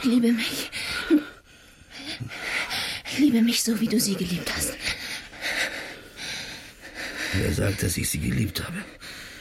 Liebe mich. Liebe mich so, wie du sie geliebt hast. Wer sagt, dass ich sie geliebt habe?